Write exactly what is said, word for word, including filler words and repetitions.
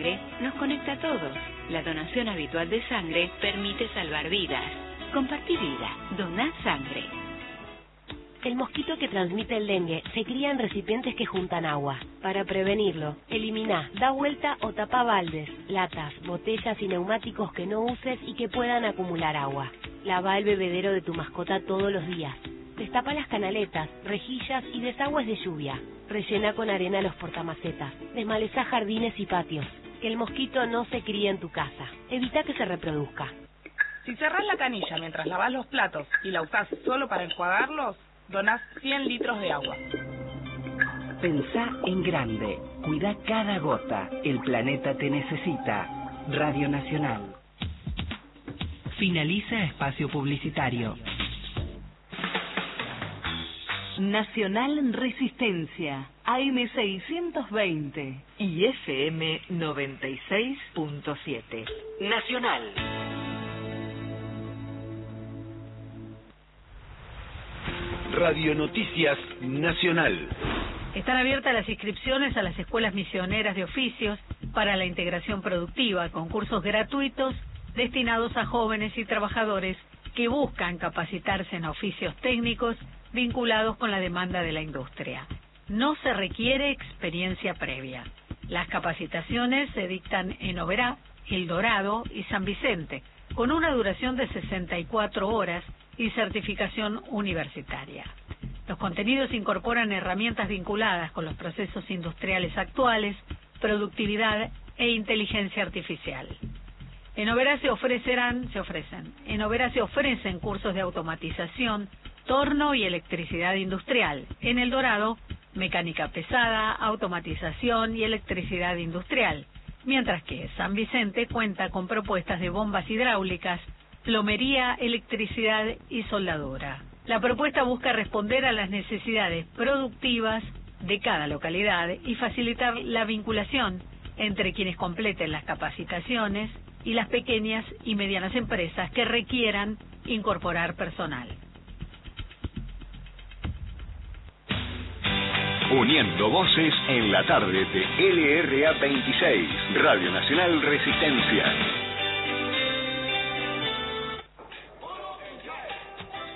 sangre nos conecta a todos. La donación habitual de sangre permite salvar vidas. Compartí vida. Doná sangre. El mosquito que transmite el dengue se cría en recipientes que juntan agua. Para prevenirlo, elimina, da vuelta o tapa baldes, latas, botellas y neumáticos que no uses y que puedan acumular agua. Lava el bebedero de tu mascota todos los días. Destapa las canaletas, rejillas y desagües de lluvia. Rellena con arena los portamacetas. Desmaleza jardines y patios. Que el mosquito no se críe en tu casa. Evita que se reproduzca. Si cerrás la canilla mientras lavas los platos y la usás solo para enjuagarlos, donás cien litros de agua. Pensá en grande. Cuida cada gota. El planeta te necesita. Radio Nacional. Finaliza espacio publicitario. Nacional Resistencia, A M seiscientos veinte y F M noventa y seis punto siete. Nacional. Radio Noticias Nacional. Están abiertas las inscripciones a las escuelas misioneras de oficios para la integración productiva, con cursos gratuitos destinados a jóvenes y trabajadores que buscan capacitarse en oficios técnicos vinculados con la demanda de la industria. No se requiere experiencia previa. Las capacitaciones se dictan en Oberá, El Dorado y San Vicente, con una duración de sesenta y cuatro horas y certificación universitaria. Los contenidos incorporan herramientas vinculadas con los procesos industriales actuales, productividad e inteligencia artificial. En Oberá se ofrecerán, se ofrecen, en Oberá se ofrecen cursos de automatización, torno y electricidad industrial. En El Dorado, mecánica pesada, automatización y electricidad industrial. Mientras que San Vicente cuenta con propuestas de bombas hidráulicas, plomería, electricidad y soldadura. La propuesta busca responder a las necesidades productivas de cada localidad y facilitar la vinculación entre quienes completen las capacitaciones y las pequeñas y medianas empresas que requieran incorporar personal. Uniendo voces en la tarde de L R A veintiséis, Radio Nacional Resistencia.